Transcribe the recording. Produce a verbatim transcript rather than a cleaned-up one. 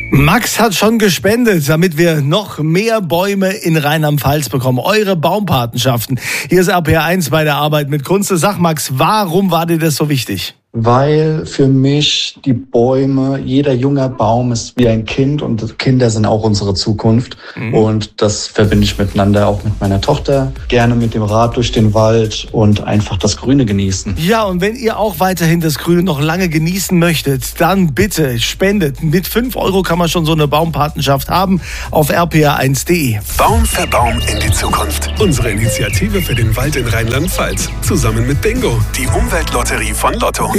Max hat schon gespendet, damit wir noch mehr Bäume in Rheinland-Pfalz bekommen. Eure Baumpatenschaften. Hier ist R P R eins bei der Arbeit mit Kunst. Sag Max, warum war dir das so wichtig? Weil für mich die Bäume, jeder junger Baum ist wie ein Kind und Kinder sind auch unsere Zukunft. Mhm. Und das verbinde ich miteinander, auch mit meiner Tochter. Gerne mit dem Rad durch den Wald und einfach das Grüne genießen. Ja, und wenn ihr auch weiterhin das Grüne noch lange genießen möchtet, dann bitte spendet. Mit fünf Euro kann man schon so eine Baumpatenschaft haben auf r p r eins punkt d e. Baum für Baum in die Zukunft. Unsere Initiative für den Wald in Rheinland-Pfalz. Zusammen mit Bingo, die Umweltlotterie von Lotto.